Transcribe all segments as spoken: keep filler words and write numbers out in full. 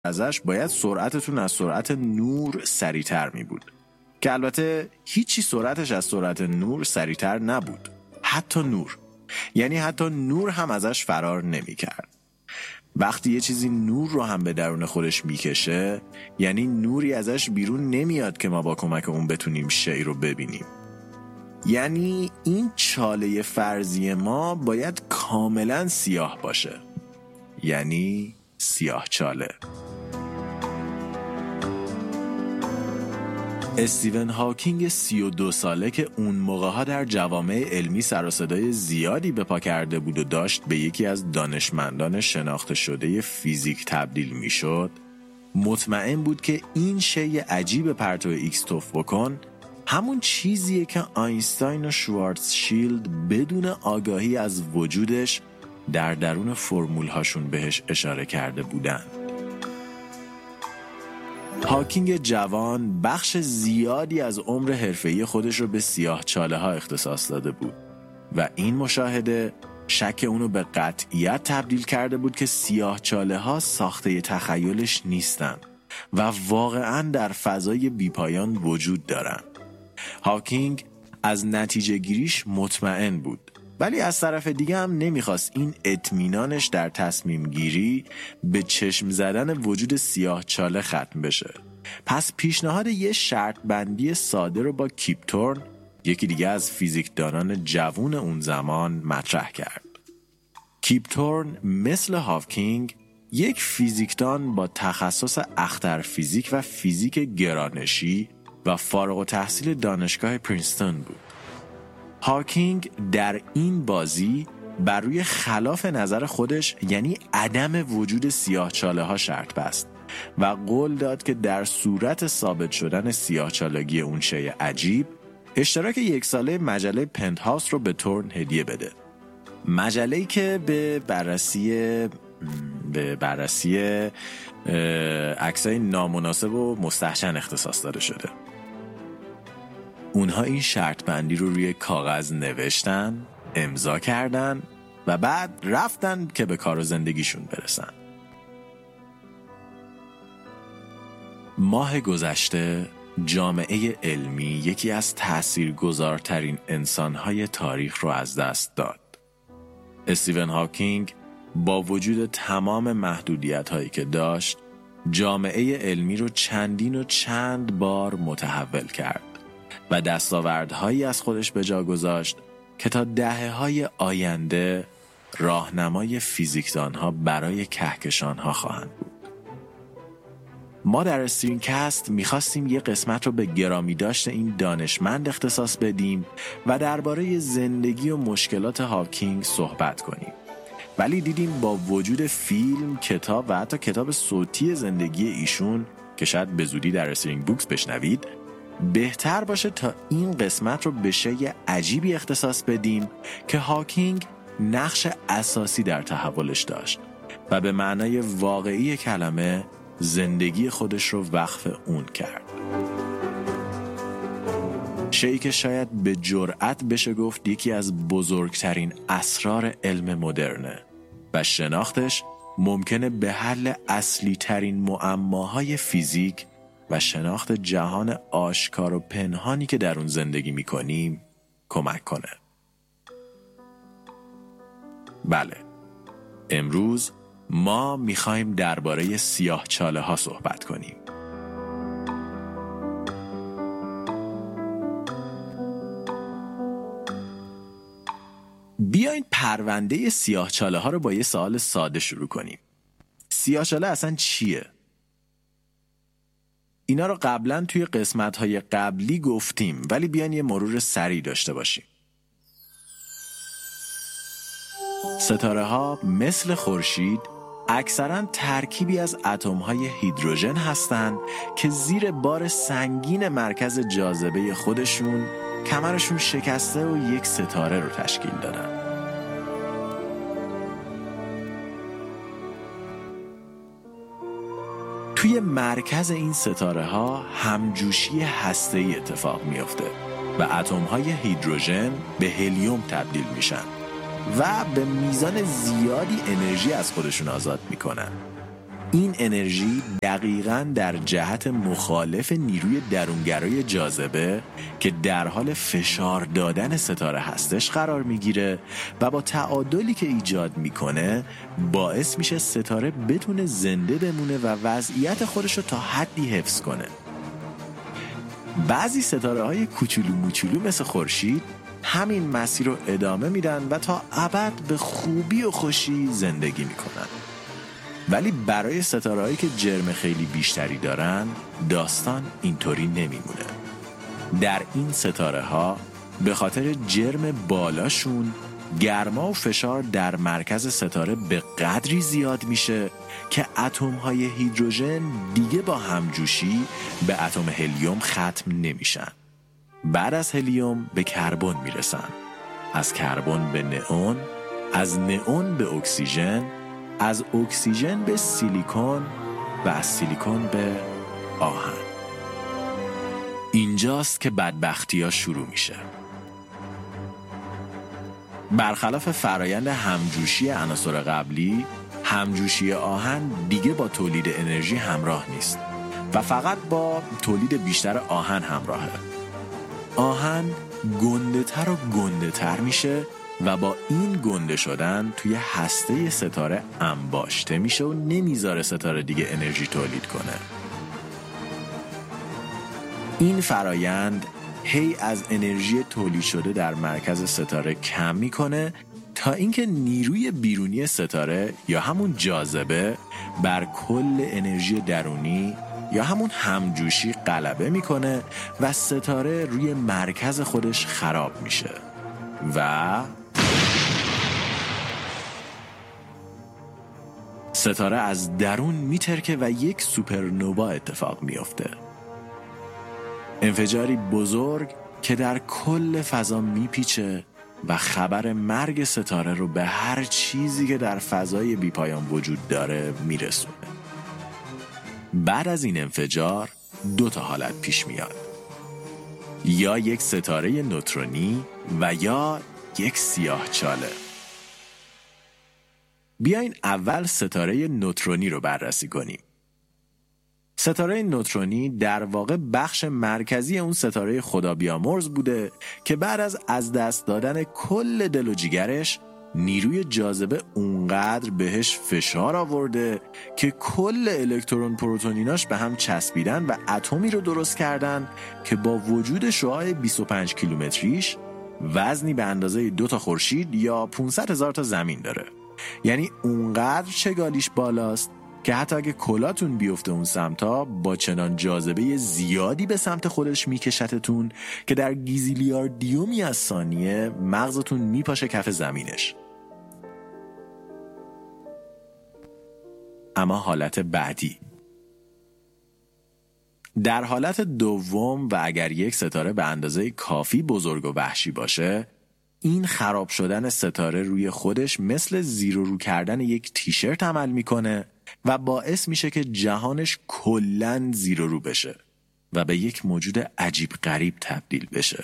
ازش باید سرعتتون از سرعت نور سریعتر می بود، که البته هیچی سرعتش از سرعت نور سریعتر نبود. حتی نور، یعنی حتی نور هم ازش فرار نمی کرد. وقتی یه چیزی نور رو هم به درون خودش میکشه، یعنی نوری ازش بیرون نمیاد که ما با کمک اون بتونیم شی رو ببینیم. یعنی این چاله فرضی ما باید کاملا سیاه باشه، یعنی سیاه چاله. استیون هاکینگ سی و دو ساله که اون موقعها در جوامع علمی سر و صدای زیادی به پا کرده بود و داشت به یکی از دانشمندان شناخته شده فیزیک تبدیل می شد، مطمئن بود که این شی عجیب پرتو ایکس توف بکن همون چیزیه که آینستاین و شوارزشیلد بدون آگاهی از وجودش در درون فرمول هاشون بهش اشاره کرده بودن. هاکینگ جوان بخش زیادی از عمر حرفه‌ای خودش رو به سیاه چاله ها اختصاص داده بود و این مشاهده شک اونو به قطعیت تبدیل کرده بود که سیاه چاله ها ساخته تخیلش نیستن و واقعاً در فضای بیپایان وجود دارن. هاکینگ از نتیجه گیریش مطمئن بود، ولی از طرف دیگه هم نمیخواست این اطمینانش در تصمیم گیری به چشم زدن وجود سیاه چاله ختم بشه. پس پیشنهاد یه شرط بندی ساده رو با کیپ تورن، یکی دیگه از فیزیکدانان جوون اون زمان، مطرح کرد. کیپ تورن مثل هاکینگ یک فیزیکدان با تخصص اختر فیزیک و فیزیک گرانشی و فارغ التحصیل دانشگاه پرینستون بود. هاکینگ در این بازی بر روی خلاف نظر خودش، یعنی عدم وجود سیاه چاله ها شرط بست و قول داد که در صورت ثابت شدن سیاه چالگی اون شی عجیب، اشتراک یک ساله مجله پنتهاوس رو به تورن هدیه بده. مجله‌ای که به بررسی به بررسی عکسای نامناسب و مستحسن اختصاص داده شده. اونها این شرط بندی رو روی کاغذ نوشتن، امضا کردن و بعد رفتن که به کار و زندگیشون برسن. ماه گذشته جامعه علمی یکی از تاثیرگذارترین انسانهای تاریخ رو از دست داد. استیون هاکینگ با وجود تمام محدودیت‌هایی که داشت، جامعه علمی رو چندین و چند بار متحول کرد و دستاوردهایی از خودش به جا گذاشت که تا دهه‌های آینده راهنمای فیزیکدانها برای کهکشانها خواهند بود. ما در استرینکست میخواستیم یه قسمت رو به گرامی داشت این دانشمند اختصاص بدیم و درباره زندگی و مشکلات هاکینگ صحبت کنیم، ولی دیدیم با وجود فیلم، کتاب و حتی کتاب صوتی زندگی ایشون که شاید به زودی در استرینگ بوکس بشنوید، بهتر باشه تا این قسمت رو به شی عجیبی اختصاص بدیم که هاکینگ نقش اساسی در تحولش داشت و به معنای واقعی کلمه زندگی خودش رو وقف اون کرد. شیئی که شاید به جرأت بشه گفت یکی از بزرگترین اسرار علم مدرنه و شناختش ممکنه به حل اصلی ترین معماهای فیزیک و شناخت جهان آشکار و پنهانی که در اون زندگی میکنیم کمک کنه. بله، امروز ما میخوایم درباره سیاه چاله ها صحبت کنیم. بیاین پرونده سیاه چاله ها رو با یه سوال ساده شروع کنیم. سیاه چاله اصلا چیه؟ اینا رو قبلا توی قسمت‌های قبلی گفتیم، ولی بیاین یه مرور سریع داشته باشیم. ستاره ها مثل خورشید اکثراً ترکیبی از اتم‌های هیدروژن هستند که زیر بار سنگین مرکز جاذبه خودشون کمرشون شکسته و یک ستاره رو تشکیل دادن. توی مرکز این ستاره ها همجوشی هسته‌ای اتفاق میفته و اتم‌های هیدروژن به هلیوم تبدیل میشن و به میزان زیادی انرژی از خودشون آزاد میکنن. این انرژی دقیقاً در جهت مخالف نیروی درونگرای جاذبه که در حال فشار دادن ستاره هستش قرار میگیره و با تعادلی که ایجاد میکنه باعث میشه ستاره بتونه زنده بمونه و وضعیت خودش رو تا حدی حفظ کنه. بعضی ستاره های کوچولو موچولو مثل خورشید همین مسیر رو ادامه میدن و تا ابد به خوبی و خوشی زندگی میکنن. ولی برای ستاره‌هایی که جرم خیلی بیشتری دارن داستان اینطوری نمیمونه. در این ستاره‌ها به خاطر جرم بالاشون گرما و فشار در مرکز ستاره به قدری زیاد میشه که اتم‌های هیدروژن دیگه با همجوشی به اتم هلیوم ختم نمیشن. بعد از هلیوم به کربن میرسن، از کربن به نئون، از نئون به اکسیژن، از اکسیژن به سیلیکون و از سیلیکون به آهن. اینجاست که بدبختی ها شروع میشه. برخلاف فرایند همجوشی عناصر قبلی، همجوشی آهن دیگه با تولید انرژی همراه نیست و فقط با تولید بیشتر آهن همراهه. آهن گنده تر و گنده تر میشه و با این گنده شدن توی هسته ستاره انباشته میشه و نمیذاره ستاره دیگه انرژی تولید کنه. این فرایند هی از انرژی تولید شده در مرکز ستاره کم میکنه تا اینکه نیروی بیرونی ستاره یا همون جاذبه بر کل انرژی درونی یا همون همجوشی غلبه میکنه و ستاره روی مرکز خودش خراب میشه و ستاره از درون میترکه و یک سوپرنووا اتفاق میفته. انفجاری بزرگ که در کل فضا میپیچه و خبر مرگ ستاره رو به هر چیزی که در فضای بیپایان وجود داره میرسونه. بعد از این انفجار دو تا حالت پیش میاد، یا یک ستاره نوترونی و یا یک سیاهچاله. بیاین اول ستاره نوترونی رو بررسی کنیم. ستاره نوترونی در واقع بخش مرکزی اون ستاره خدا بیامرز بوده که بعد از از دست دادن کل دل و جیگرش نیروی جاذبه اونقدر بهش فشار آورده که کل الکترون پروتونیناش به هم چسبیدن و اتمی رو درست کردن که با وجود شعاع بیست و پنج کیلومتریش وزنی به اندازه دو تا خورشید یا پانصد هزار تا زمین داره. یعنی اونقدر چگالیش بالاست که حتی اگه کلاتون بیفته اون سمتا با چنان جاذبه زیادی به سمت خودش میکشتتون که در گیزیلیاردیومی از ثانیه مغزتون میپاشه کف زمینش. اما حالت بعدی، در حالت دوم و اگر یک ستاره به اندازه کافی بزرگ و وحشی باشه، این خراب شدن ستاره روی خودش مثل زیرو رو کردن یک تیشرت عمل میکنه و باعث میشه که جهانش کلاً زیرو رو بشه و به یک موجود عجیب غریب تبدیل بشه.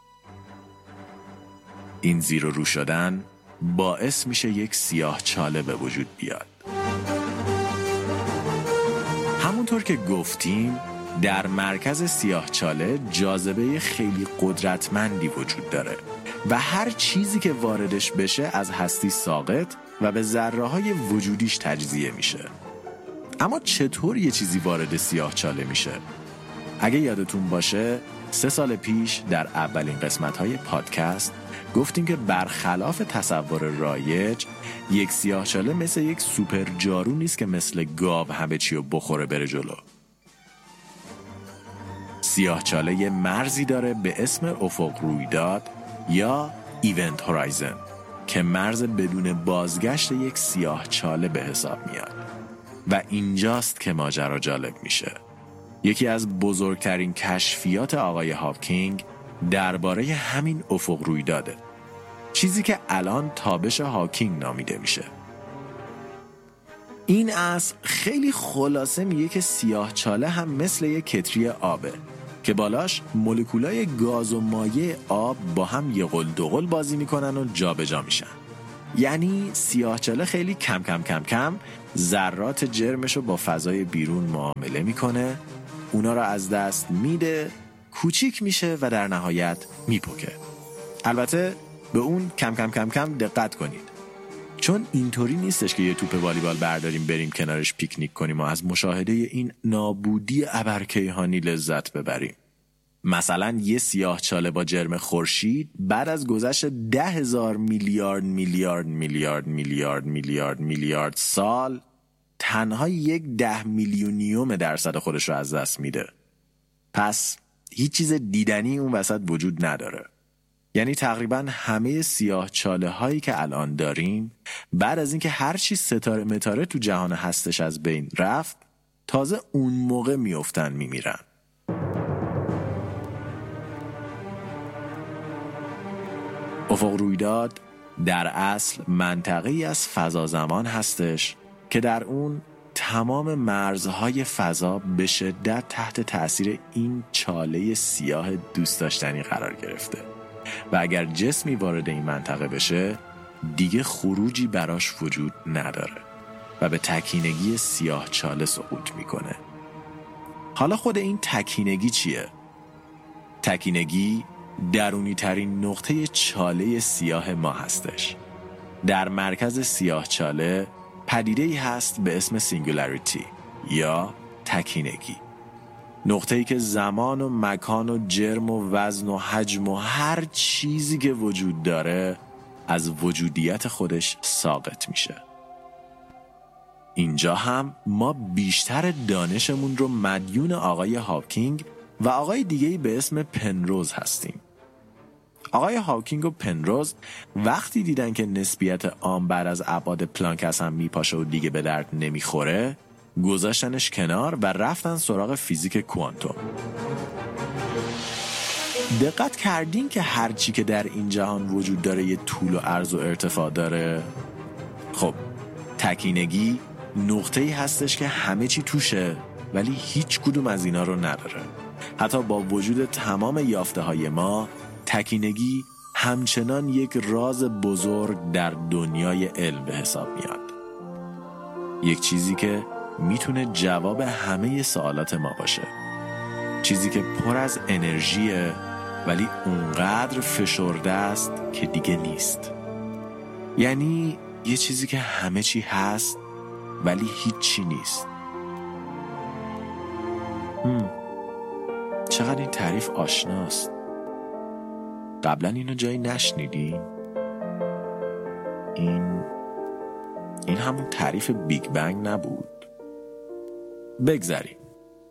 این زیرو رو شدن باعث میشه یک سیاه چاله به وجود بیاد. همونطور که گفتیم در مرکز سیاه چاله جاذبه خیلی قدرتمندی وجود داره و هر چیزی که واردش بشه از هستی ساقط و به ذره‌های وجودیش تجزیه میشه. اما چطور یه چیزی وارد سیاه چاله میشه؟ اگه یادتون باشه سه سال پیش در اولین قسمت‌های پادکست گفتیم که برخلاف تصور رایج یک سیاه چاله مثل یک سوپر جارو نیست که مثل گاو همه چی رو بخوره بره جلو. سیاه چاله یه مرزی داره به اسم افق رویداد یا ایونت هورایزن که مرز بدون بازگشت یک سیاه چاله به حساب میاد و اینجاست که ماجرا جالب میشه. یکی از بزرگترین کشفیات آقای هاکینگ درباره همین افق رویداده، چیزی که الان تابش هاکینگ نامیده میشه. این اصل خیلی خلاصه میگه که سیاه چاله هم مثل یک کتری آبه که بالاش مولکولای گاز و مایع آب با هم یه قل دو قل بازی میکنن و جا به جا میشن. یعنی سیاهچاله خیلی کم کم کم کم ذرات جرمشو با فضای بیرون معامله میکنه، اونا رو از دست میده، کوچیک میشه و در نهایت میپکه. البته به اون کم کم کم کم دقت کنید، چون اینطوری نیستش که یه توپ والیبال برداریم بریم کنارش پیکنیک کنیم و از مشاهده این نابودی ابرکیهانی لذت ببریم. مثلا یه سیاهچاله با جرم خورشید بعد از گذشت ده هزار میلیارد میلیارد میلیارد میلیارد میلیارد میلیارد سال تنها یک ده میلیونیوم درصد خودش رو از دست میده. پس هیچ چیز دیدنی اون وسط وجود نداره. یعنی تقریبا همه سیاهچاله هایی که الان داریم بعد از اینکه هر چی ستاره متاره تو جهان هستش از بین رفت، تازه اون موقع میافتن میمیرن. افق رویداد در اصل منطقه‌ای از فضا زمان هستش که در اون تمام مرزهای فضا به شدت تحت تأثیر این چاله سیاه دوست داشتنی قرار گرفته و اگر جسمی وارد این منطقه بشه دیگه خروجی براش وجود نداره و به تکینگی سیاه چاله سقوط میکنه. حالا خود این تکینگی چیه؟ تکینگی درونی ترین نقطه چاله سیاه ما هستش. در مرکز سیاه چاله پدیده‌ای هست به اسم سینگولاریتی یا تکینگی، نقطه‌ای که زمان و مکان و جرم و وزن و حجم و هر چیزی که وجود داره از وجودیت خودش ساقط میشه. اینجا هم ما بیشتر دانشمون رو مدیون آقای هاکینگ و آقای دیگه‌ای به اسم پنروز هستیم. آقای هاکینگ و پنروز وقتی دیدن که نسبیت عام بعد از ابعاد پلانک از هم میپاشه و دیگه به درد نمیخوره، گذاشتنش کنار و رفتن سراغ فیزیک کوانتوم. دقت کردین که هر چی که در این جهان وجود داره یه طول و عرض و ارتفاع داره؟ خب تکینگی نقطه‌ای هستش که همه چی توشه ولی هیچ کدوم از اینا رو نداره. حتی با وجود تمام یافته های ما، تکینگی همچنان یک راز بزرگ در دنیای علم به حساب میاد. یک چیزی که میتونه جواب همه سوالات ما باشه. چیزی که پر از انرژیه ولی اونقدر فشرده است که دیگه نیست. یعنی یه چیزی که همه چی هست ولی هیچی نیست. هم. چقدر این تعریف آشناست. قبلا اینو جایی نشنیدین؟ این این همون تعریف بیگ بنگ نبود؟ بگذاریم.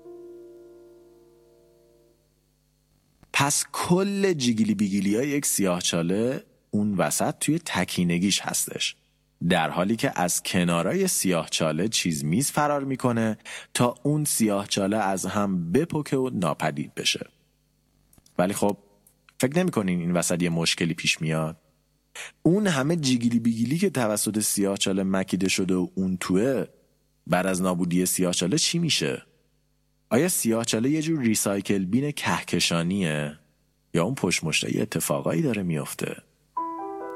پس کل جیگیلی بیگیلی های یک سیاهچاله اون وسط توی تکینگیش هستش، در حالی که از کنارای سیاهچاله چیز میز فرار میکنه تا اون سیاهچاله از هم بپکه و ناپدید بشه. ولی خب فکر نمی کنین این وسط یه مشکلی پیش میاد؟ اون همه جیگیلی بیگیلی که توسط سیاهچاله مکیده شده و اون توه، بعد از نابودی سیاهچاله چی میشه؟ آیا سیاهچاله یه جور ریسایکل بین کهکشانیه یا اون پشت مشته یه اتفاقایی داره میفته؟